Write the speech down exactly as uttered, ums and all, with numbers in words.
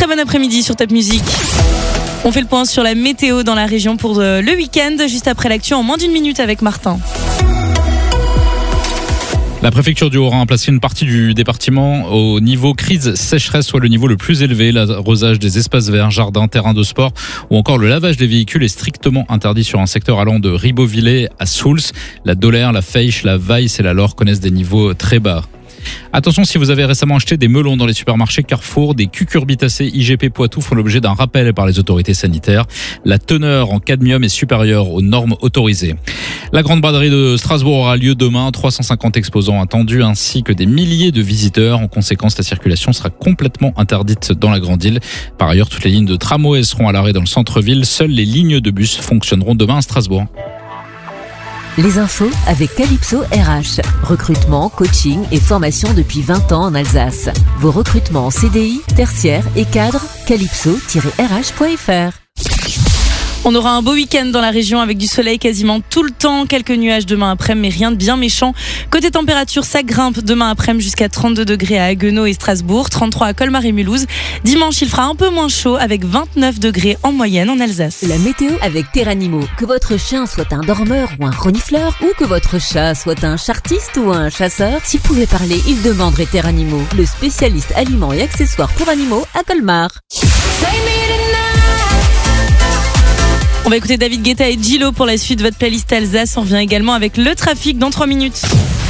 Très bon après-midi sur Top Music. On fait le point sur la météo dans la région pour le week-end, juste après l'actu en moins d'une minute avec Martin. La préfecture du Haut-Rhin a placé une partie du département au niveau crise sécheresse, soit le niveau le plus élevé. L'arrosage des espaces verts, jardins, terrains de sport ou encore le lavage des véhicules est strictement interdit sur un secteur allant de Ribeauvillé à Souls. La Dolère, la Feiche, la Weiss et la Laure connaissent des niveaux très bas. Attention, si vous avez récemment acheté des melons dans les supermarchés Carrefour, des cucurbitacées I G P Poitou font l'objet d'un rappel par les autorités sanitaires. La teneur en cadmium est supérieure aux normes autorisées. La grande braderie de Strasbourg aura lieu demain. trois cent cinquante exposants attendus ainsi que des milliers de visiteurs. En conséquence, la circulation sera complètement interdite dans la grande île. Par ailleurs, toutes les lignes de tramway seront à l'arrêt dans le centre-ville. Seules les lignes de bus fonctionneront demain à Strasbourg. Les infos avec Calypso R H. Recrutement, coaching et formation depuis vingt ans en Alsace. Vos recrutements en C D I, tertiaire et cadre, calypso tiret r h point f r. On aura un beau week-end dans la région avec du soleil quasiment tout le temps. Quelques nuages demain après-midi, mais rien de bien méchant. Côté température, ça grimpe demain après-midi jusqu'à trente-deux degrés à Haguenau et Strasbourg, trente-trois à Colmar et Mulhouse. Dimanche, il fera un peu moins chaud avec vingt-neuf degrés en moyenne en Alsace. La météo avec Terranimo. Que votre chien soit un dormeur ou un renifleur, ou que votre chat soit un chartiste ou un chasseur, s'il pouvait parler, il demanderait Terranimo, le spécialiste aliments et accessoires pour animaux à Colmar. On va écouter David Guetta et Gillo pour la suite de votre playlist Alsace. On revient également avec le trafic dans trois minutes.